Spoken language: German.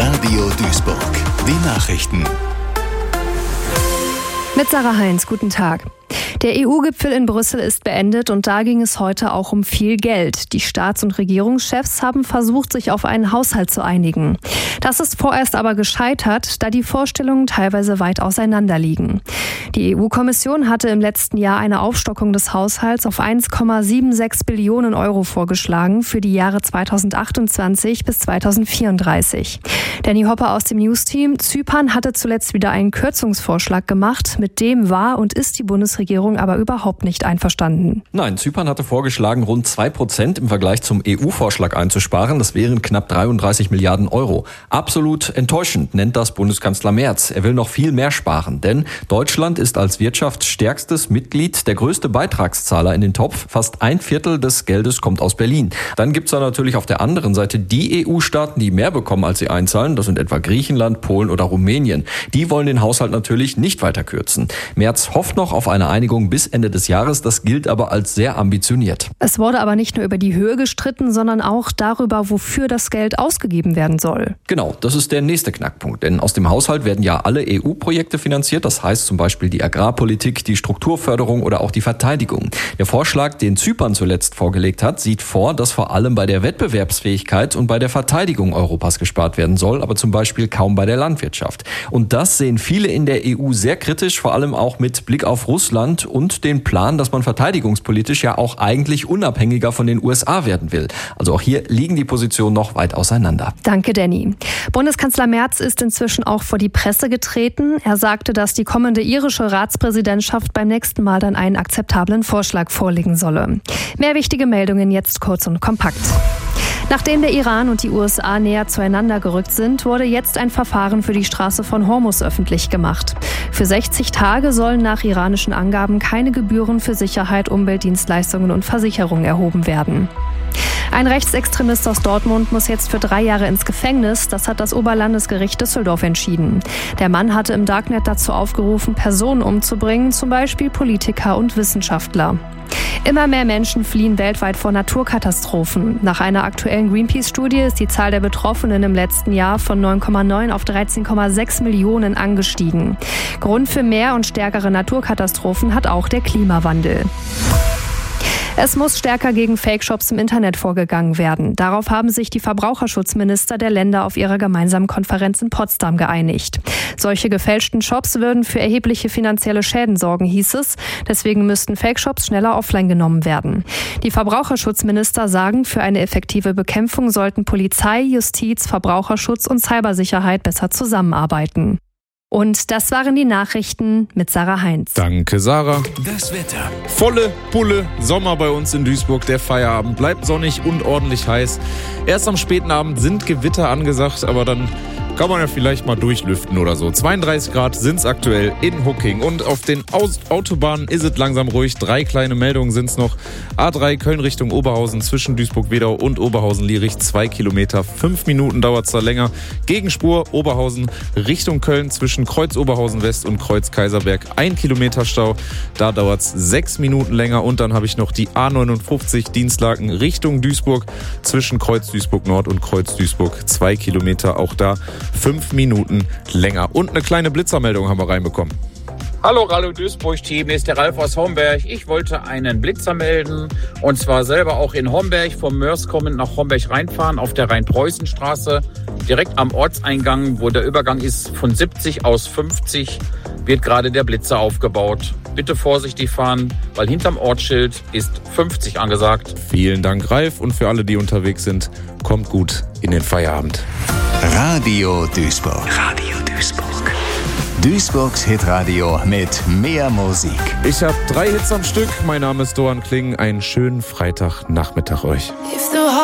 Radio Duisburg. Die Nachrichten. Mit Sarah Heinz, guten Tag. Der EU-Gipfel in Brüssel ist beendet und da ging es heute auch um viel Geld. Die Staats- und Regierungschefs haben versucht, sich auf einen Haushalt zu einigen. Das ist vorerst aber gescheitert, da die Vorstellungen teilweise weit auseinander liegen. Die EU-Kommission hatte im letzten Jahr eine Aufstockung des Haushalts auf 1,76 Billionen Euro vorgeschlagen für die Jahre 2028 bis 2034. Danny Hopper aus dem News-Team: Zypern hatte zuletzt wieder einen Kürzungsvorschlag gemacht. Mit dem war und ist die Bundesregierung aber überhaupt nicht einverstanden. Nein, Zypern hatte vorgeschlagen, rund 2% im Vergleich zum EU-Vorschlag einzusparen. Das wären knapp 33 Milliarden Euro. Absolut enttäuschend, nennt das Bundeskanzler Merz. Er will noch viel mehr sparen, denn Deutschland ist als wirtschaftsstärkstes Mitglied der größte Beitragszahler in den Topf. Fast 1/4 des Geldes kommt aus Berlin. Dann gibt's da natürlich auf der anderen Seite die EU-Staaten, die mehr bekommen, als sie einzahlen. Das sind etwa Griechenland, Polen oder Rumänien. Die wollen den Haushalt natürlich nicht weiter kürzen. Merz hofft noch auf eine Einigung bis Ende des Jahres. Das gilt aber als sehr ambitioniert. Es wurde aber nicht nur über die Höhe gestritten, sondern auch darüber, wofür das Geld ausgegeben werden soll. Genau, das ist der nächste Knackpunkt. Denn aus dem Haushalt werden ja alle EU-Projekte finanziert. Das heißt zum Beispiel die Agrarpolitik, die Strukturförderung oder auch die Verteidigung. Der Vorschlag, den Zypern zuletzt vorgelegt hat, sieht vor, dass vor allem bei der Wettbewerbsfähigkeit und bei der Verteidigung Europas gespart werden soll, aber zum Beispiel kaum bei der Landwirtschaft. Und das sehen viele in der EU sehr kritisch, vor allem auch mit Blick auf Russland und den Plan, dass man verteidigungspolitisch ja auch eigentlich unabhängiger von den USA werden will. Also auch hier liegen die Positionen noch weit auseinander. Danke, Danny. Bundeskanzler Merz ist inzwischen auch vor die Presse getreten. Er sagte, dass die kommende irische Ratspräsidentschaft beim nächsten Mal dann einen akzeptablen Vorschlag vorlegen solle. Mehr wichtige Meldungen jetzt kurz und kompakt. Nachdem der Iran und die USA näher zueinander gerückt sind, wurde jetzt ein Verfahren für die Straße von Hormuz öffentlich gemacht. Für 60 Tage sollen nach iranischen Angaben keine Gebühren für Sicherheit, Umweltdienstleistungen und Versicherung erhoben werden. Ein Rechtsextremist aus Dortmund muss jetzt für 3 Jahre ins Gefängnis. Das hat das Oberlandesgericht Düsseldorf entschieden. Der Mann hatte im Darknet dazu aufgerufen, Personen umzubringen, zum Beispiel Politiker und Wissenschaftler. Immer mehr Menschen fliehen weltweit vor Naturkatastrophen. Nach einer aktuellen Greenpeace-Studie ist die Zahl der Betroffenen im letzten Jahr von 9,9 auf 13,6 Millionen angestiegen. Grund für mehr und stärkere Naturkatastrophen hat auch der Klimawandel. Es muss stärker gegen Fake-Shops im Internet vorgegangen werden. Darauf haben sich die Verbraucherschutzminister der Länder auf ihrer gemeinsamen Konferenz in Potsdam geeinigt. Solche gefälschten Shops würden für erhebliche finanzielle Schäden sorgen, hieß es. Deswegen müssten Fake-Shops schneller offline genommen werden. Die Verbraucherschutzminister sagen, für eine effektive Bekämpfung sollten Polizei, Justiz, Verbraucherschutz und Cybersicherheit besser zusammenarbeiten. Und das waren die Nachrichten mit Sarah Heinz. Danke, Sarah. Das Wetter. Volle Pulle Sommer bei uns in Duisburg. Der Feierabend bleibt sonnig und ordentlich heiß. Erst am späten Abend sind Gewitter angesagt, aber dann kann man ja vielleicht mal durchlüften oder so. 32 Grad sind es aktuell in Hucking. Und auf den Autobahnen ist es langsam ruhig. 3 kleine Meldungen sind es noch. A3 Köln Richtung Oberhausen zwischen Duisburg-Wedau und Oberhausen-Lierich 2 Kilometer. 5 Minuten dauert es da länger. Gegenspur Oberhausen Richtung Köln zwischen Kreuz Oberhausen West und Kreuz Kaiserberg 1 Kilometer Stau. Da dauert es 6 Minuten länger. Und dann habe ich noch die A59 Dienstlaken Richtung Duisburg zwischen Kreuz Duisburg Nord und Kreuz Duisburg 2 Kilometer. Auch da 5 Minuten länger. Und eine kleine Blitzermeldung haben wir reinbekommen. Hallo Radio Duisburg-Team, hier ist der Ralf aus Homberg. Ich wollte einen Blitzer melden und zwar selber auch in Homberg, vom Mörs kommend nach Homberg reinfahren auf der Rhein-Preußen-Straße. Direkt am Ortseingang, wo der Übergang ist von 70 aus 50, wird gerade der Blitzer aufgebaut. Bitte vorsichtig fahren, weil hinterm Ortsschild ist 50 angesagt. Vielen Dank, Ralf. Und für alle, die unterwegs sind, kommt gut in den Feierabend. Radio Duisburg. Radio Duisburg. Duisburgs Hitradio mit mehr Musik. Ich habe 3 Hits am Stück. Mein Name ist Doan Kling. Einen schönen Freitagnachmittag euch.